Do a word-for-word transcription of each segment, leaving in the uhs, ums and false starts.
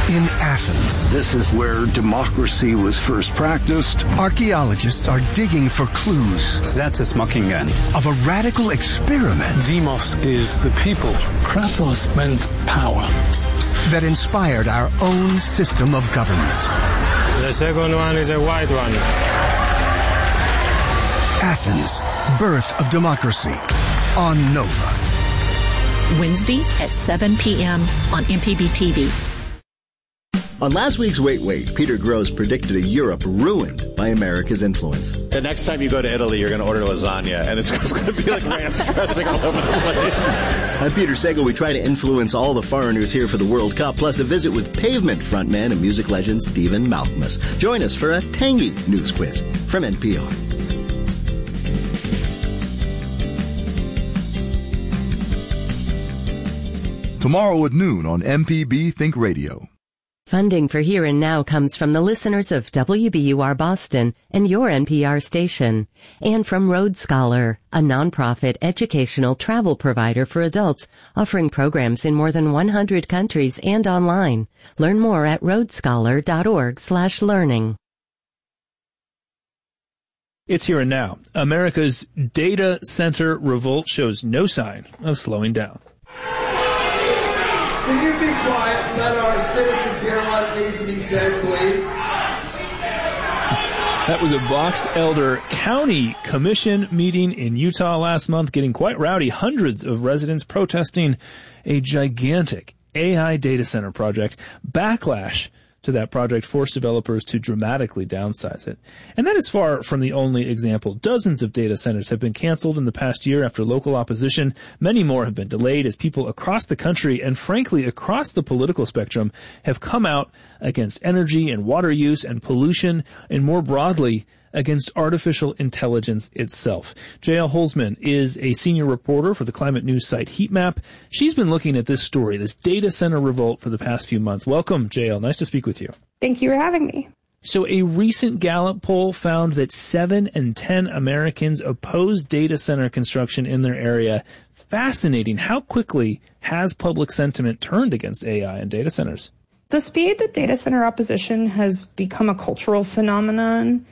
in Athens. This is where democracy was first practiced. Archaeologists are digging for clues. Zetas Machingen. Of a radical experiment. Demos is the people. Kratos meant power. That inspired our own system of government. The second one is a white one. Athens, Birth of Democracy, on Nova. Wednesday at seven p.m. on M P B T V. On last week's Wait Wait, Peter Grosz predicted a Europe ruined by America's influence. The next time you go to Italy, you're going to order lasagna, and it's going to be like ranch dressing all over the place. I'm Peter Sagal. We try to influence all the foreigners here for the World Cup, plus a visit with Pavement frontman and music legend Stephen Malkmus. Join us for a tangy news quiz from N P R. Tomorrow at noon on M P B Think Radio. Funding for Here and Now comes from the listeners of W B U R Boston and your N P R station, and from Road Scholar, a nonprofit educational travel provider for adults offering programs in more than one hundred countries and online. Learn more at roadscholar.org slash learning. It's Here and Now. America's data center revolt shows no sign of slowing down. Can you be quiet and let our citizens hear what needs to be said, please? That was a Box Elder County Commission meeting in Utah last month, getting quite rowdy. Hundreds of residents protesting a gigantic A I data center project. Backlash to that project forced developers to dramatically downsize it. And that is far from the only example. Dozens of data centers have been canceled in the past year after local opposition. Many more have been delayed as people across the country and frankly across the political spectrum have come out against energy and water use and pollution and more broadly against artificial intelligence itself. Jael Holzman is a senior reporter for the climate news site Heatmap. She's been looking at this story, this data center revolt, for the past few months. Welcome, Jael. Nice to speak with you. Thank you for having me. So a recent Gallup poll found that seven in ten Americans oppose data center construction in their area. Fascinating. How quickly has public sentiment turned against A I and data centers? The speed that data center opposition has become a cultural phenomenon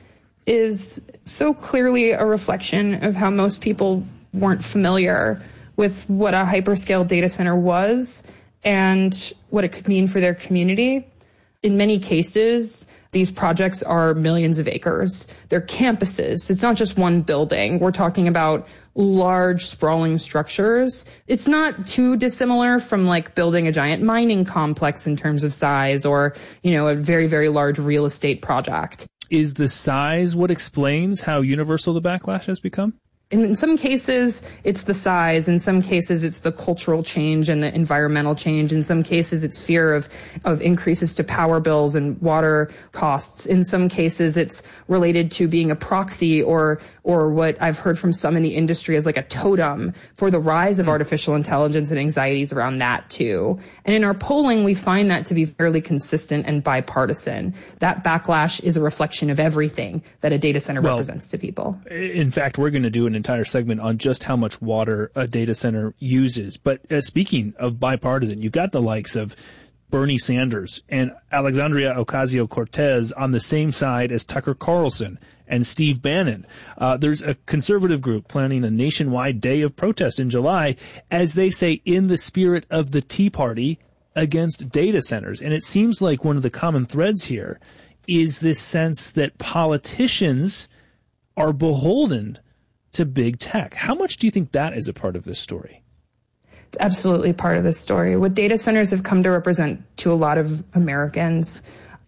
is so clearly a reflection of how most people weren't familiar with what a hyperscale data center was and what it could mean for their community. In many cases, these projects are millions of acres. They're campuses. It's not just one building. We're talking about large, sprawling structures. It's not too dissimilar from like building a giant mining complex in terms of size or, you know, a very, very large real estate project. Is the size what explains how universal the backlash has become? In some cases, it's the size. In some cases, it's the cultural change and the environmental change. In some cases, it's fear of, of increases to power bills and water costs. In some cases, it's related to being a proxy or, or what I've heard from some in the industry as like a totem for the rise of artificial intelligence and anxieties around that too. And in our polling, we find that to be fairly consistent and bipartisan. That backlash is a reflection of everything that a data center well, represents to people. In fact, we're going to do an entire segment on just how much water a data center uses. But uh, speaking of bipartisan, you've got the likes of Bernie Sanders and Alexandria Ocasio-Cortez on the same side as Tucker Carlson and Steve Bannon. Uh, there's a conservative group planning a nationwide day of protest in July, as they say, in the spirit of the Tea Party against data centers. And it seems like one of the common threads here is this sense that politicians are beholden to big tech. How much do you think that is a part of this story? It's absolutely part of this story. What data centers have come to represent to a lot of Americans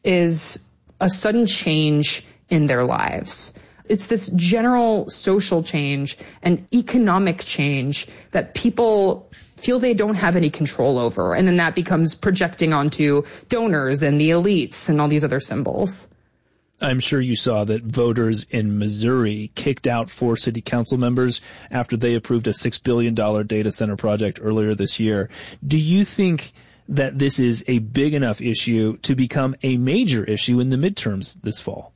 is a sudden change in their lives. It's this general social change and economic change that people feel they don't have any control over. And then that becomes projecting onto donors and the elites and all these other symbols. I'm sure you saw that voters in Missouri kicked out four city council members after they approved a six billion dollars data center project earlier this year. Do you think that this is a big enough issue to become a major issue in the midterms this fall?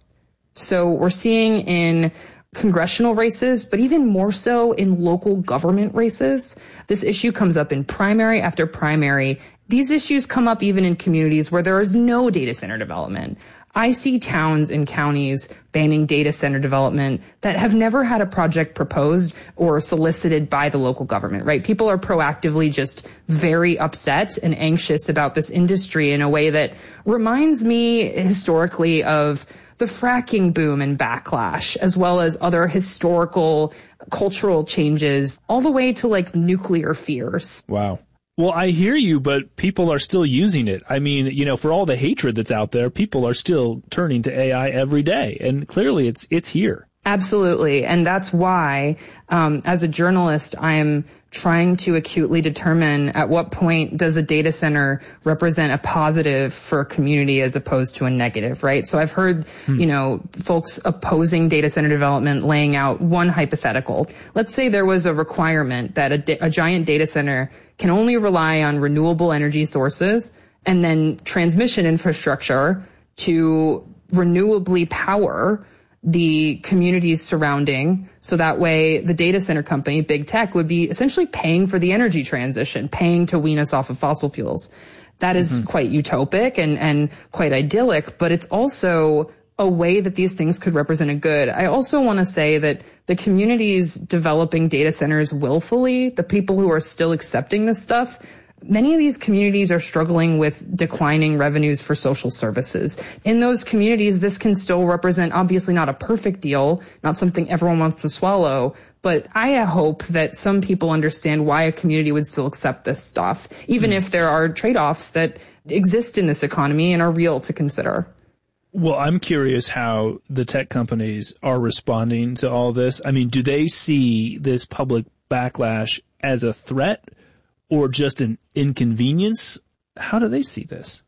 So we're seeing in congressional races, but even more so in local government races, this issue comes up in primary after primary These issues come up even in communities where there is no data center development. I see towns and counties banning data center development that have never had a project proposed or solicited by the local government, right? People are proactively just very upset and anxious about this industry in a way that reminds me historically of the fracking boom and backlash, as well as other historical cultural changes, all the way to like nuclear fears. Wow. Well, I hear you, but people are still using it. I mean, you know, for all the hatred that's out there, people are still turning to A I every day, and clearly it's it's here. Absolutely. And that's why, um, as a journalist, I'm trying to acutely determine at what point does a data center represent a positive for a community as opposed to a negative, right? So I've heard, hmm. you know, folks opposing data center development laying out one hypothetical. Let's say there was a requirement that a, da- a giant data center can only rely on renewable energy sources and then transmission infrastructure to renewably power the communities surrounding, so that way the data center company, big tech, would be essentially paying for the energy transition, paying to wean us off of fossil fuels. That is mm-hmm. quite utopic and, and quite idyllic, but it's also a way that these things could represent a good. I also want to say that the communities developing data centers willfully, the people who are still accepting this stuff, many of these communities are struggling with declining revenues for social services. In those communities, this can still represent, obviously not a perfect deal, not something everyone wants to swallow, but I hope that some people understand why a community would still accept this stuff, even mm. if there are trade-offs that exist in this economy and are real to consider. Well, I'm curious how the tech companies are responding to all this. I mean, do they see this public backlash as a threat or just an inconvenience? How do they see this?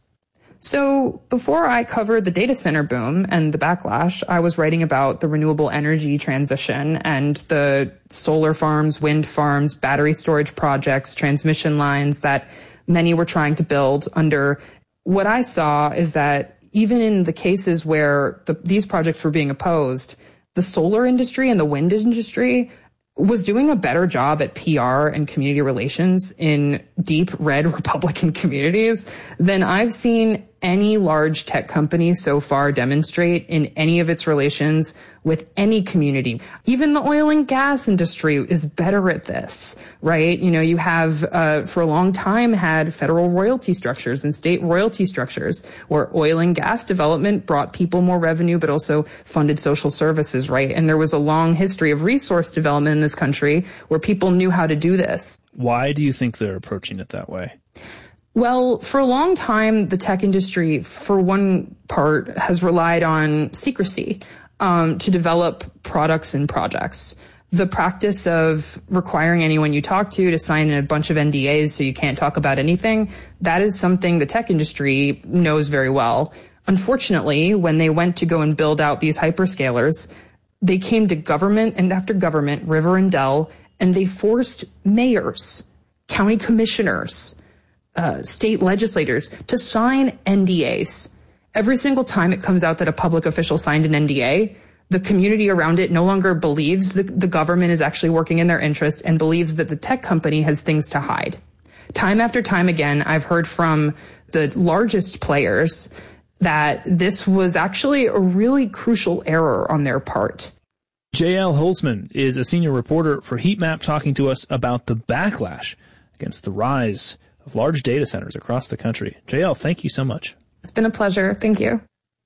So before I covered the data center boom and the backlash, I was writing about the renewable energy transition and the solar farms, wind farms, battery storage projects, transmission lines that many were trying to build under. What I saw is that even in the cases where the, these projects were being opposed, the solar industry and the wind industry was doing a better job at P R and community relations in deep red Republican communities than I've seen any large tech company so far demonstrate in any of its relations with any community. Even the oil and gas industry is better at this, right? You know, you have, uh, for a long time had federal royalty structures and state royalty structures where oil and gas development brought people more revenue, but also funded social services, right? And there was a long history of resource development in this country where people knew how to do this. Why do you think they're approaching it that way? Well, for a long time, the tech industry, for one part, has relied on secrecy um, to develop products and projects. The practice of requiring anyone you talk to to sign a bunch of N D As so you can't talk about anything, that is something the tech industry knows very well. Unfortunately, when they went to go and build out these hyperscalers, they came to government and after government, River and Dell, and they forced mayors, county commissioners, Uh, state legislators to sign N D As. Every single time it comes out that a public official signed an N D A, the community around it no longer believes the, the government is actually working in their interest and believes that the tech company has things to hide. Time after time again, I've heard from the largest players that this was actually a really crucial error on their part. J L Holzman is a senior reporter for Heatmap talking to us about the backlash against the rise of large data centers across the country. J L, thank you so much. It's been a pleasure. Thank you.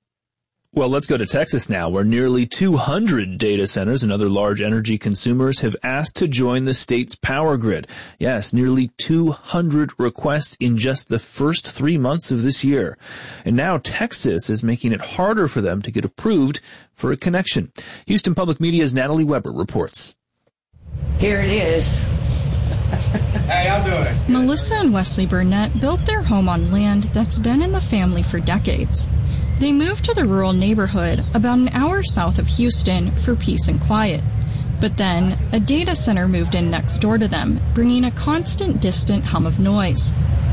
Well, let's go to Texas now, where nearly two hundred data centers and other large energy consumers have asked to join the state's power grid. Yes, nearly two hundred requests in just the first three months of this year. And now Texas is making it harder for them to get approved for a connection. Houston Public Media's Natalie Weber reports. Here it is. How y'all doing? Melissa and Wesley Burnett built their home on land that's been in the family for decades. They moved to the rural neighborhood about an hour south of Houston for peace and quiet. But then, a data center moved in next door to them, bringing a constant, distant hum of noise.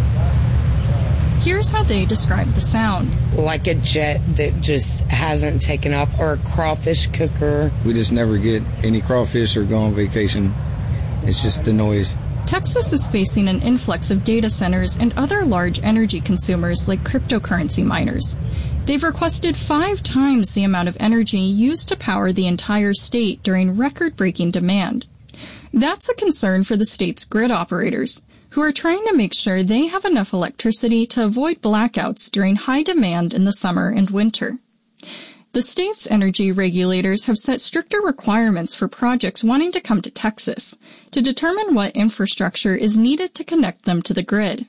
Here's how they describe the sound. Like a jet that just hasn't taken off, or a crawfish cooker. We just never get any crawfish or go on vacation. It's just the noise. Texas is facing an influx of data centers and other large energy consumers like cryptocurrency miners. They've requested five times the amount of energy used to power the entire state during record-breaking demand. That's a concern for the state's grid operators, who are trying to make sure they have enough electricity to avoid blackouts during high demand in the summer and winter. The state's energy regulators have set stricter requirements for projects wanting to come to Texas to determine what infrastructure is needed to connect them to the grid.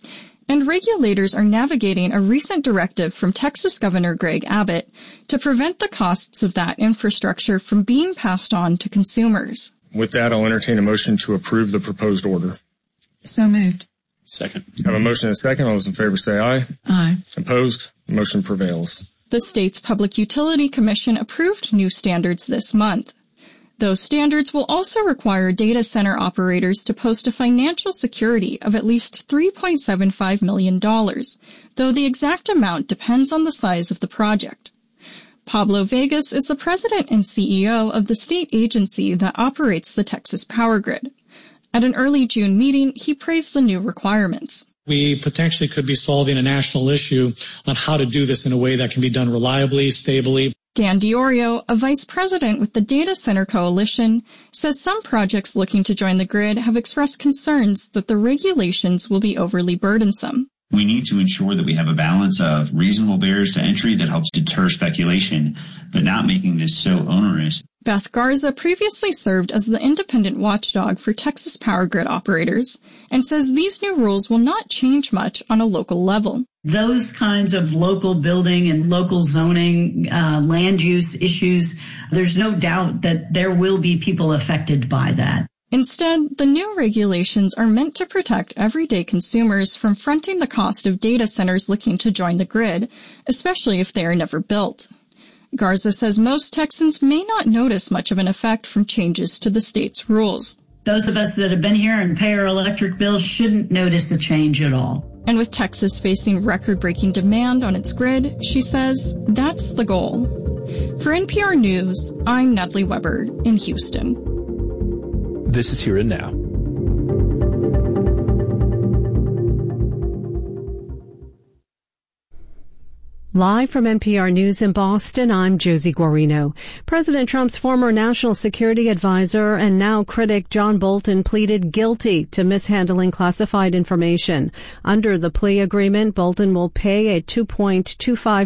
And regulators are navigating a recent directive from Texas Governor Greg Abbott to prevent the costs of that infrastructure from being passed on to consumers. With that, I'll entertain a motion to approve the proposed order. So moved. Second. I have a motion and a second. All those in favor say aye. Aye. Opposed? The motion prevails. The state's Public Utility Commission approved new standards this month. Those standards will also require data center operators to post a financial security of at least three point seven five million dollars, though the exact amount depends on the size of the project. Pablo Vegas is the president and C E O of the state agency that operates the Texas power grid. At an early June meeting, he praised the new requirements. We potentially could be solving a national issue on how to do this in a way that can be done reliably, stably. Dan Diorio, a vice president with the Data Center Coalition, says some projects looking to join the grid have expressed concerns that the regulations will be overly burdensome. We need to ensure that we have a balance of reasonable barriers to entry that helps deter speculation, but not making this so onerous. Beth Garza previously served as the independent watchdog for Texas power grid operators and says these new rules will not change much on a local level. Those kinds of local building and local zoning, uh, land use issues, there's no doubt that there will be people affected by that. Instead, the new regulations are meant to protect everyday consumers from fronting the cost of data centers looking to join the grid, especially if they are never built. Garza says most Texans may not notice much of an effect from changes to the state's rules. Those of us that have been here and pay our electric bills shouldn't notice a change at all. And with Texas facing record-breaking demand on its grid, she says that's the goal. For N P R News, I'm Natalie Weber in Houston. This is Here and Now. Live from N P R News in Boston, I'm Josie Guarino. President Trump's former national security advisor and now critic John Bolton pleaded guilty to mishandling classified information. Under the plea agreement, Bolton will pay a two point two five